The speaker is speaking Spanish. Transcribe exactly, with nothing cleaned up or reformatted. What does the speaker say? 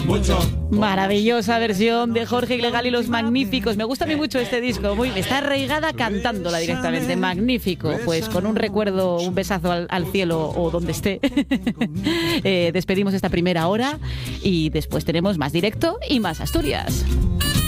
mucho. Maravillosa versión de Jorge Ilegal y los Magníficos. Me gusta a mí mucho este disco. Muy, está arraigada cantándola directamente. Magnífico. Pues con un recuerdo, un besazo al, al cielo o donde esté. eh, despedimos esta primera hora y después tenemos más directo y más Asturias.